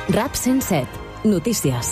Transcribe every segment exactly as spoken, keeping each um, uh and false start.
RAP cent set. Notícies.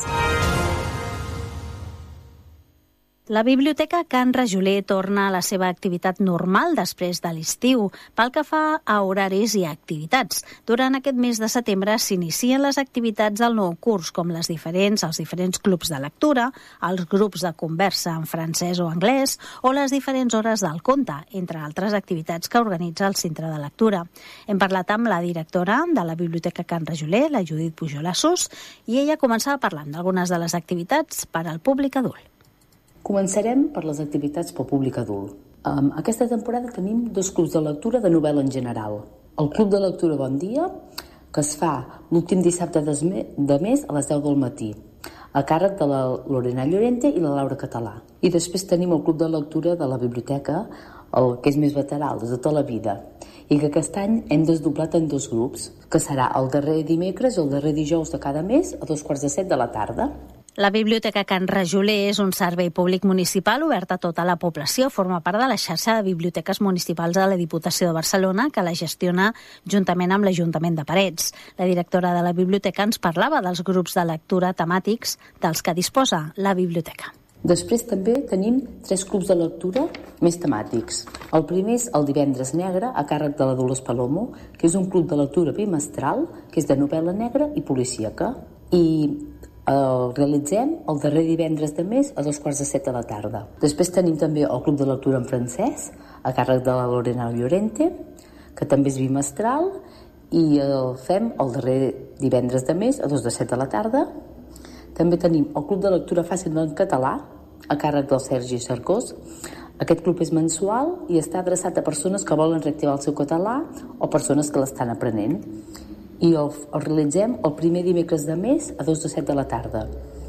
La Biblioteca Can Rajoler torna a la seva activitat normal després de l'estiu, pel que fa a horaris i activitats. Durant aquest mes de setembre s'inicien les activitats del nou curs, com les diferents, els diferents clubs de lectura, els grups de conversa en francès o anglès, o les diferents hores del conte, entre altres activitats que organitza el Centre de Lectura. Hem parlat amb la directora de la Biblioteca Can Rajoler, la Judit Pujolassos, i ella començava parlant d'algunes de les activitats per al públic adult. Començarem per les activitats pel públic adult. Um, aquesta temporada tenim dos clubs de lectura de novel·la en general. El Club de Lectura Bon Dia, que es fa l'últim dissabte de mes a les deu del matí, a càrrec de la Lorena Llorente i la Laura Català. I després tenim el Club de Lectura de la Biblioteca, el que és més veterà, de tota la vida, i que aquest any hem desdoblat en dos grups, que serà el darrer dimecres i el darrer dijous de cada mes a dos quarts de set de la tarda. La Biblioteca Can Rajoler és un servei públic municipal obert a tota la població. Forma part de la xarxa de biblioteques municipals de la Diputació de Barcelona, que la gestiona juntament amb l'Ajuntament de Parets. La directora de la biblioteca ens parlava dels grups de lectura temàtics dels que disposa la biblioteca. Després també tenim tres clubs de lectura més temàtics. El primer és el Divendres Negre, a càrrec de la Dolors Palomo, que és un club de lectura bimestral, que és de novel·la negra i policíaca. I el realitzem el darrer divendres de mes a dos quarts de set de la tarda. Després tenim també el Club de Lectura en francès, a càrrec de la Lorena Llorente, que també és bimestral, i el fem el darrer divendres de mes a dos de set de la tarda. També tenim el Club de Lectura Fàcil en català, a càrrec del Sergi Cercós. Aquest club és mensual i està adreçat a persones que volen reactivar el seu català o persones que l'estan aprenent. I el, el realitzem el primer dimecres de mes a dos de set de la tarda.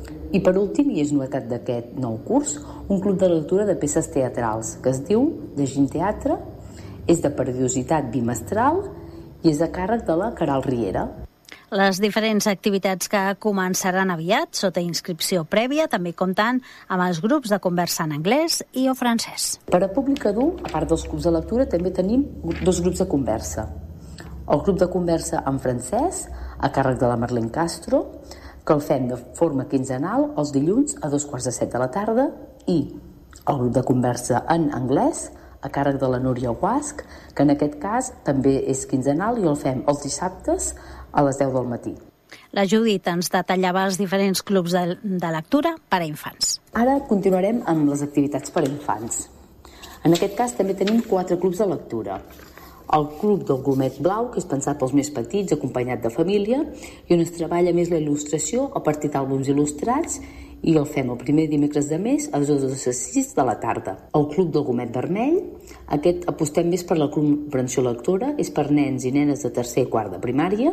I per últim, i és novetat d'aquest nou curs, un club de lectura de peces teatrals que es diu Llegint Teatre, és de periodicitat bimestral i és a càrrec de la Caral Riera. Les diferents activitats que començaran aviat, sota inscripció prèvia, també comptant amb els grups de conversa en anglès i o francès. Per a públic adult, a part dels clubs de lectura, també tenim dos grups de conversa. El grup de conversa en francès, a càrrec de la Marlene Castro, que el fem de forma quinzenal els dilluns a dos quarts de set de la tarda, i el grup de conversa en anglès, a càrrec de la Núria Guasc, que en aquest cas també és quinzenal i el fem els dissabtes a les deu del matí. La Judit ens detallava els diferents clubs de, de lectura per a infants. Ara continuarem amb les activitats per a infants. En aquest cas també tenim quatre clubs de lectura. El Club del Gomet Blau, que és pensat pels més petits, acompanyat de família, i on es treballa més la il·lustració a partir d'àlbums il·lustrats, i el fem el primer dimecres de mes a dos de sis de la tarda. El Club del Gomet Vermell, aquest apostem més per la comprensió lectora, és per nens i nenes de tercer i quart de primària,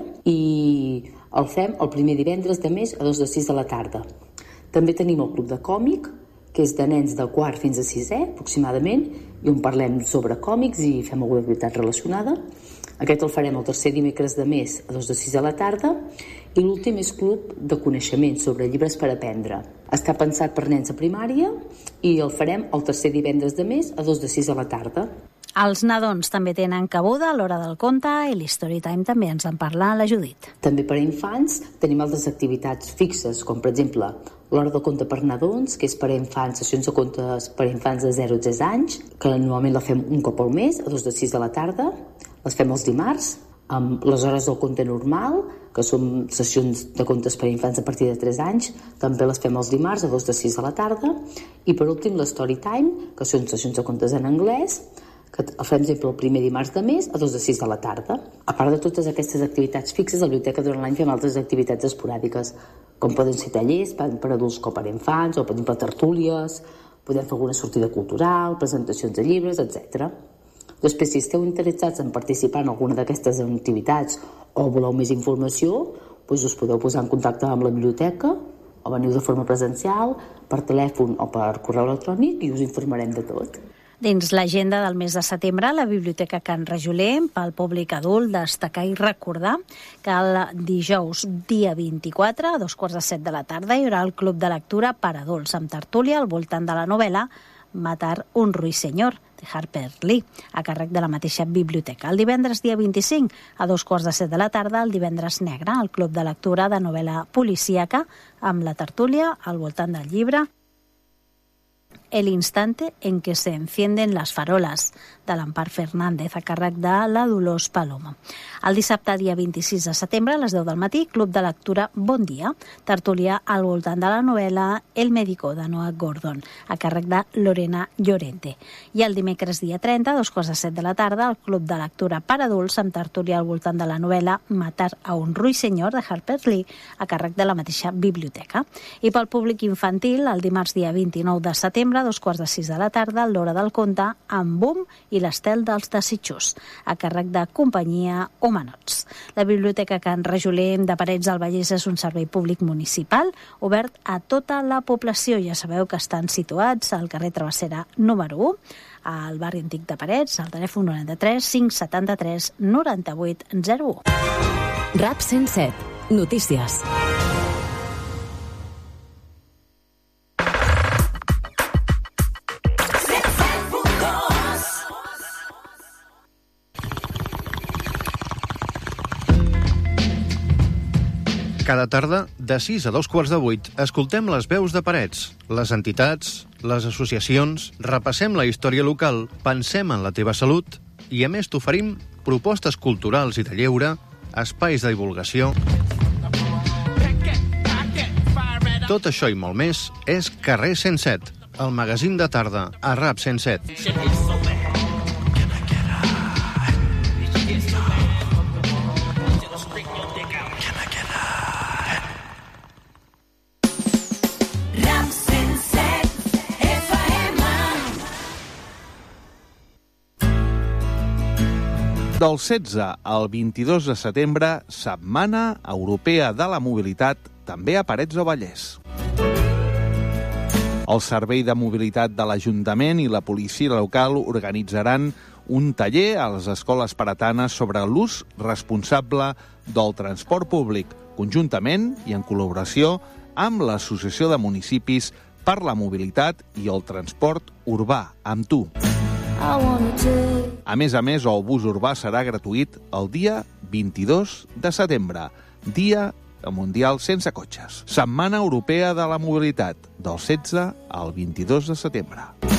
i el fem el primer divendres de mes a dos de sis de la tarda. També tenim el Club de Còmic, que és de nens de quart fins a sisè, aproximadament, i on parlem sobre còmics i fem alguna activitat relacionada. Aquest el farem el tercer dimecres de mes a dos de sis de la tarda, i l'últim és Club de Coneixement sobre llibres per aprendre. Està pensat per nens a primària i el farem el tercer divendres de mes a dos de sis de la tarda. Els nadons també tenen cabuda a l'hora del conte i l'Storytime també ens en parla la Judit. També per a infants tenim altres activitats fixes, com per exemple l'hora del conte per nadons, que és per a infants, sessions de contes per a infants de zero a tres anys, que normalment la fem un cop al mes, a dos de sis de la tarda. Les fem els dimarts, amb les hores del conte normal, que són sessions de contes per a infants a partir de tres anys, també les fem els dimarts a dos de sis de la tarda. I per últim l'Storytime, que són sessions de contes en anglès, que el fem sempre el primer dimarts de mes a dos de sis de la tarda. A part de totes aquestes activitats fixes, a la biblioteca durant l'any fem altres activitats esporàdiques, com poden ser tallers per adults com per infants, o per exemple tertúlies, podem fer alguna sortida cultural, presentacions de llibres, etcètera. Després, si esteu interessats en participar en alguna d'aquestes activitats o voleu més informació, doncs us podeu posar en contacte amb la biblioteca o veniu de forma presencial, per telèfon o per correu electrònic i us informarem de tot. Dins l'agenda del mes de setembre, la Biblioteca Can Rajoler, pel públic adult, destacar i recordar que el dijous, dia vint-i-quatre, a dos quarts de set de la tarda, hi haurà el Club de Lectura per adults, amb tertúlia al voltant de la novel·la Matar un ruiseñor, de Harper Lee, a càrrec de la mateixa biblioteca. El divendres dia vint-i-cinc, a dos quarts de set de la tarda, el Divendres Negre, al Club de Lectura de novel·la policíaca, amb la tertúlia al voltant del llibre El instante en que se encienden las farolas, de l'Empar Fernández, a càrrec de la Dolors Palomo. El dissabte, dia vint-i-sis de setembre, a les deu del matí, Club de Lectura Bon Dia, tertúlia al voltant de la novel·la El médico, de Noah Gordon, a càrrec de Lorena Llorente. I el dimecres, dia trenta, a dos quarts de set de la tarda, el Club de Lectura per adults, amb tertúlia al voltant de la novel·la Matar a un ruiseñor, de Harper Lee, a càrrec de la mateixa biblioteca. I pel públic infantil, el dimarts, dia vint-i-nou de setembre, a dos quarts de sis de la tarda, l'Hora del Conte, amb Boom i l'Estel dels Desitjos, a càrrec de Companyia Humanots. La Biblioteca Can Rajoler de Parets del Vallès és un servei públic municipal obert a tota la població. Ja sabeu que estan situats al carrer Travessera número u, al barri antic de Parets, al telèfon noranta-tres cinc setanta-tres noranta-vuit zero u. RAP cent set. Notícies. Cada tarda, de sis a dos quarts de vuit, escoltem les veus de Parets, les entitats, les associacions, repassem la història local, pensem en la teva salut i, a més, t'oferim propostes culturals i de lleure, espais de divulgació. Tot això i molt més és Carrer cent set, el magazín de tarda a RAP cent set. Del setze al vint-i-dos de setembre, Setmana Europea de la Mobilitat, també a Parets del Vallès. El Servei de Mobilitat de l'Ajuntament i la policia local organitzaran un taller a les escoles paretanes sobre l'ús responsable del transport públic, conjuntament i en col·laboració amb l'Associació de Municipis per la Mobilitat i el Transport Urbà, amb tu. A més a més, el bus urbà serà gratuït el dia vint-i-dos de setembre, Dia Mundial sense cotxes. Setmana Europea de la Mobilitat, del setze al vint-i-dos de setembre.